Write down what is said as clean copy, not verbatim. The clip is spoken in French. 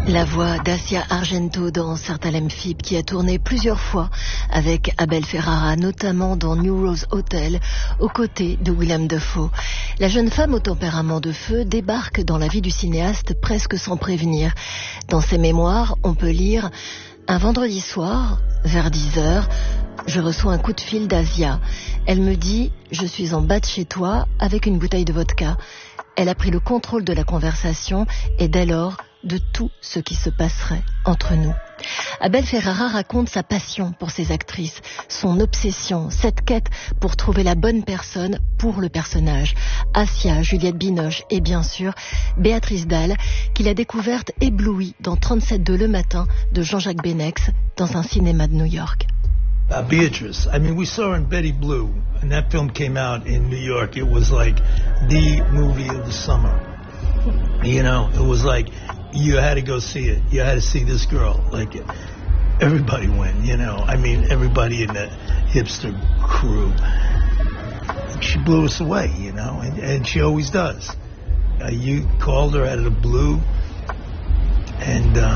La voix d'Asia Argento dans Sertal M. Phip, qui a tourné plusieurs fois avec Abel Ferrara, notamment dans New Rose Hotel, aux côtés de Willem Dafoe. La jeune femme au tempérament de feu débarque dans la vie du cinéaste presque sans prévenir. Dans ses mémoires, on peut lire « Un vendredi soir, vers 10h, je reçois un coup de fil d'Asia. Elle me dit « Je suis en bas de chez toi avec une bouteille de vodka ». Elle a pris le contrôle de la conversation et dès lors, de tout ce qui se passerait entre nous. Abel Ferrara raconte sa passion pour ses actrices, son obsession, cette quête pour trouver la bonne personne pour le personnage. Asia, Juliette Binoche et bien sûr Béatrice Dalle, qu'il a découverte éblouie dans 37 Le Matin de Jean-Jacques Benex dans un cinéma de New York. Beatrice, I mean, we saw her in Betty Blue, and that film came out in New York. It was like the movie of the summer. You know, it was like, you had to go see it. You had to see this girl. Like, everybody went, you know. I mean, everybody in the hipster crew. She blew us away, you know, and she always does. You called her out of the blue, and